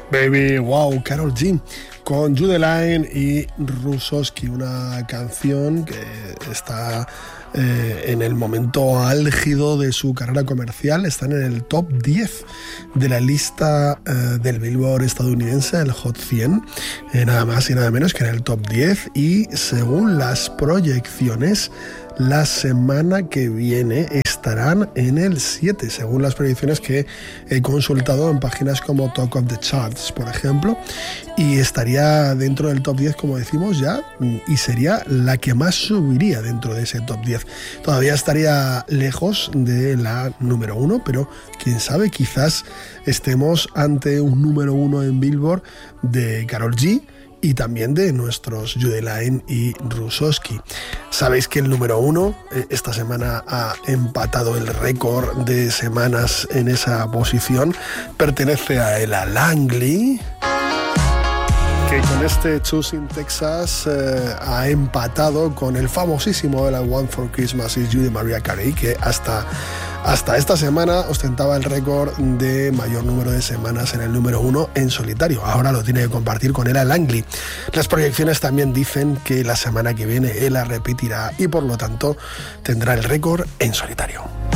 Baby, wow, Karol G con Jude Line y Rusosky, una canción que está en el momento álgido de su carrera comercial. Están en el top 10 de la lista del Billboard estadounidense, el Hot 100, nada más y nada menos que en el top 10, y según las proyecciones, la semana que viene estarán en el 7, según las predicciones que he consultado en páginas como Talk of the Charts, por ejemplo, y estaría dentro del top 10, como decimos ya, y sería la que más subiría dentro de ese top 10. Todavía estaría lejos de la número 1, pero quién sabe, quizás estemos ante un número 1 en Billboard de Karol G, y también de nuestros Jude Line y Rusosky. Sabéis que el número 1 esta semana ha empatado el récord de semanas en esa posición. Pertenece a Ella Langley, que con este Choosing Texas ha empatado con el famosísimo All I Want for Christmas is You de Mariah Carey, que hasta esta semana ostentaba el récord de mayor número de semanas en el número 1 en solitario. Ahora lo tiene que compartir con Ella Langley. Las proyecciones también dicen que la semana que viene Ella repetirá y por lo tanto tendrá el récord en solitario.